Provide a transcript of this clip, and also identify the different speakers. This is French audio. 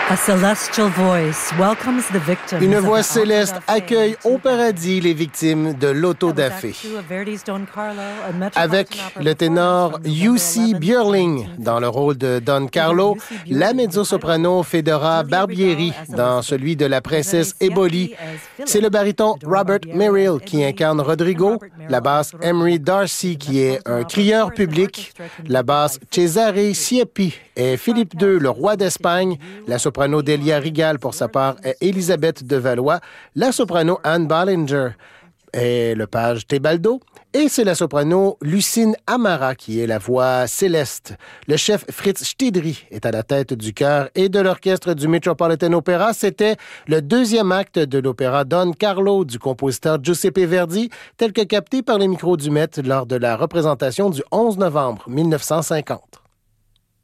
Speaker 1: Une voix céleste accueille au paradis les victimes de l'autodafé. Avec le ténor Jussi Björling dans le rôle de Don Carlo, la mezzo-soprano Fedora Barbieri dans celui de la princesse Éboli. C'est le baryton Robert Merrill qui incarne Rodrigo, la basse Emery Darcy qui est un crieur public, la basse Cesare Siepi est Philippe II, le roi d'Espagne, la soprano Delia Rigal pour sa part est Élisabeth de Valois, la soprano Anne Ballinger est le page Tebaldo, et c'est la soprano Lucine Amara qui est la voix céleste. Le chef Fritz Stidri est à la tête du chœur et de l'orchestre du Metropolitan Opera. C'était le deuxième acte de l'opéra Don Carlo du compositeur Giuseppe Verdi, tel que capté par les micros du Met lors de la représentation du 11 novembre 1950.